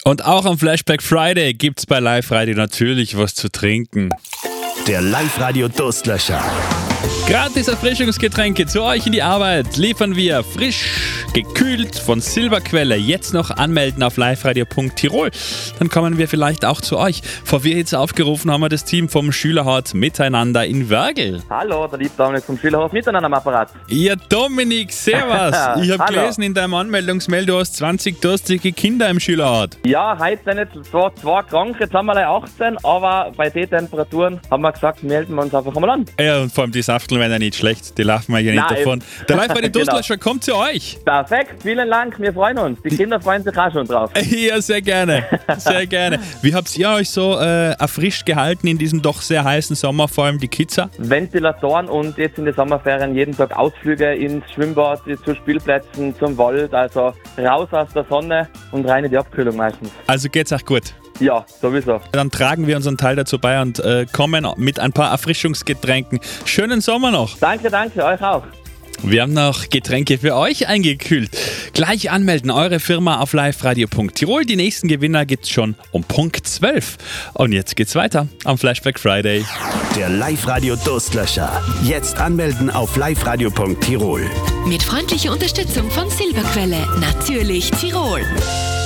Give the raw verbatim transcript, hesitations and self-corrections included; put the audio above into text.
Und auch am Flashback Friday gibt's bei Live Radio natürlich was zu trinken. Der Live Radio Durstlöscher. Gratis Erfrischungsgetränke zu euch in die Arbeit liefern wir frisch, gekühlt von Silberquelle. Jetzt noch anmelden auf liveradio punkt tirol. Dann kommen wir vielleicht auch zu euch. Vor wir jetzt aufgerufen haben wir das Team vom Schülerhaus Miteinander in Wörgl. Hallo, der liebe Dominik vom Schülerhaus Miteinander am Apparat. Ja, Dominik, servus. Ich habe gelesen in deinem Anmeldungsmail, du hast zwanzig durstige Kinder im Schülerhaus. Ja, heute sind jetzt zwar zwei krank, jetzt haben wir leider achtzehn, aber bei den Temperaturen haben wir gesagt, melden wir uns einfach einmal an. Ja, und vor allem die Safteln werden ja nicht schlecht, die laufen wir ja nicht Nein, davon. eben. Der Live Radio Genau. Durstlöscher kommt zu euch. Perfekt, vielen Dank, wir freuen uns. Die Kinder freuen sich auch schon drauf. Ja, sehr gerne, sehr gerne. Wie habt ihr euch so äh, erfrischt gehalten in diesem doch sehr heißen Sommer, vor allem die Kids? Ventilatoren und jetzt in den Sommerferien jeden Tag Ausflüge ins Schwimmbad, zu Spielplätzen, zum Wald, also raus aus der Sonne und rein in die Abkühlung meistens. Also geht's auch gut. Ja, sowieso. Dann tragen wir unseren Teil dazu bei und äh, kommen mit ein paar Erfrischungsgetränken. Schönen Sommer noch. Danke, danke, euch auch. Wir haben noch Getränke für euch eingekühlt. Gleich anmelden, eure Firma auf liveradio punkt tirol. Die nächsten Gewinner gibt's schon um Punkt zwölf. Und jetzt geht's weiter am Flashback Friday. Der Live Radio Durstlöscher. Jetzt anmelden auf liveradio punkt tirol. Mit freundlicher Unterstützung von Silberquelle, natürlich Tirol.